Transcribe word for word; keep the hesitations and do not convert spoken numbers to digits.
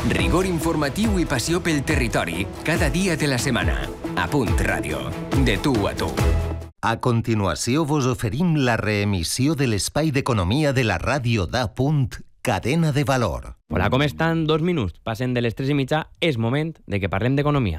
Rigor informatiu i passió pel territori cada dia de la setmana. A Punt Ràdio. De tu a tu. A continuació vos oferim la reemissió de l'espai d'economia de la ràdio d'A Punt, Cadena de Valor. Hola, com estan? Dos minuts. Passen de les tres i mitja. És moment de que parlem d'economia.